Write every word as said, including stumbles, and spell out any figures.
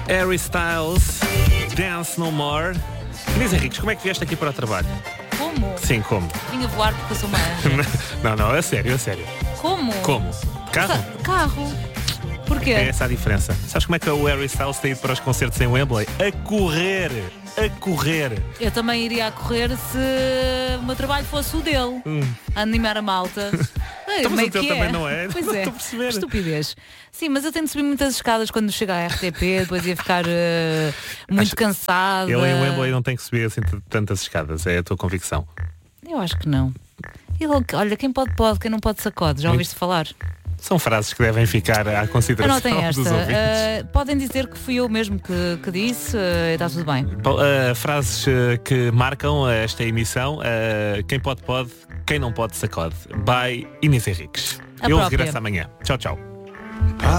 Harry Styles, Dance No More. Inês Henriques, como é que vieste aqui para o trabalho? Como? Sim, como? Vim a voar porque eu sou uma anja. Não, não, é sério, é sério. Como? Como? Carro? Ca- Carro. Porquê? É essa a diferença. Sabes como é que o Harry Styles tem ido para os concertos em Wembley? A correr! A correr! Eu também iria a correr se o meu trabalho fosse o dele. Hum. A animar a malta. Ei, Então, mas meio o teu que também não é? Pois Não é. estou a perceber. Estupidez. Sim, mas eu tenho de subir muitas escadas quando chego à R T P, depois ia ficar eh, muito Acho- cansada. Ele em Wembley não tem que subir assim t- tantas escadas, é a tua convicção. Eu acho que não. Ele, olha, quem pode, pode, quem não pode, sacode. Já ouviste falar? São frases que devem ficar à consideração Anotem esta. dos ouvintes. Uh, podem dizer que fui eu mesmo que, que disse, uh, está tudo bem. Bom, uh, frases uh, que marcam esta emissão. Uh, quem pode, pode. Quem não pode, sacode. By Inês Henriques. A Eu própria. regresso amanhã. Tchau, tchau.